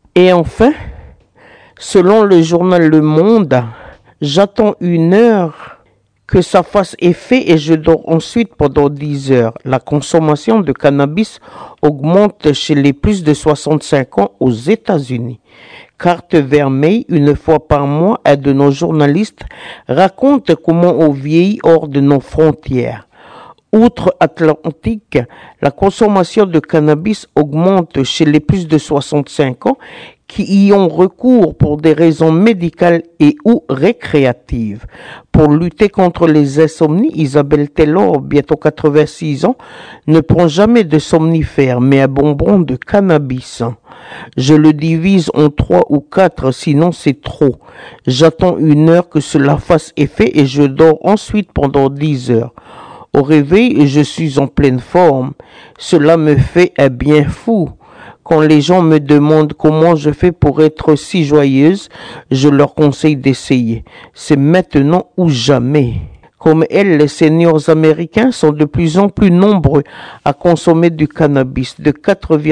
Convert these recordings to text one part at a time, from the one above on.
Et enfin, selon le journal Le Monde, j'attends 1 heure que ça fasse effet et je dors ensuite pendant 10 heures. La consommation de cannabis augmente chez les plus de 65 ans aux États-Unis. Carte Vermeille, 1 fois par mois, un de nos journalistes raconte comment on vieillit hors de nos frontières. Outre-Atlantique, la consommation de cannabis augmente chez les plus de 65 ans qui y ont recours pour des raisons médicales et ou récréatives. Pour lutter contre les insomnies, Isabelle Taylor, bientôt 86 ans, ne prend jamais de somnifère, mais un bonbon de cannabis. Je le divise en 3 ou 4, sinon c'est trop. J'attends 1 heure que cela fasse effet et je dors ensuite pendant 10 heures. Au réveil, je suis en pleine forme. Cela me fait un bien fou. Quand les gens me demandent comment je fais pour être si joyeuse, je leur conseille d'essayer. C'est maintenant ou jamais. Comme elle, les seniors américains sont de plus en plus nombreux à consommer du cannabis. De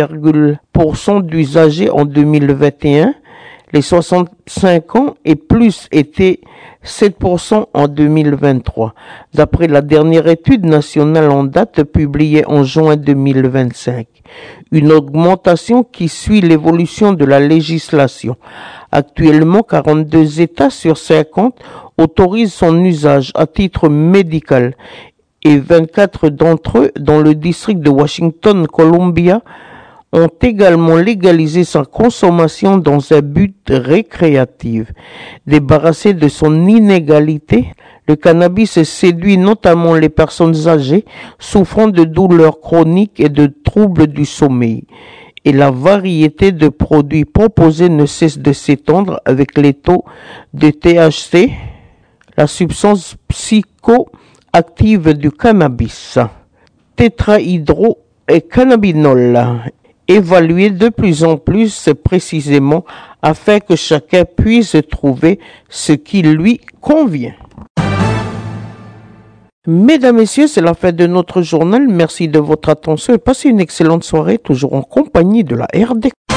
4,% d'usagers en 2021, les 65 ans et plus étaient 7% en 2023, d'après la dernière étude nationale en date publiée en juin 2025. Une augmentation qui suit l'évolution de la législation. Actuellement, 42 États sur 50 autorisent son usage à titre médical et 24 d'entre eux, dans le district de Washington, Columbia, ont également légalisé sa consommation dans un but récréatif. Débarrassé de son inégalité, le cannabis séduit notamment les personnes âgées souffrant de douleurs chroniques et de troubles du sommeil. Et la variété de produits proposés ne cesse de s'étendre avec les taux de THC, la substance psychoactive du cannabis, tétrahydro et cannabinol, évalué de plus en plus précisément afin que chacun puisse trouver ce qui lui convient. Mesdames, Messieurs, c'est la fin de notre journal. Merci de votre attention et passez une excellente soirée, toujours en compagnie de la RD.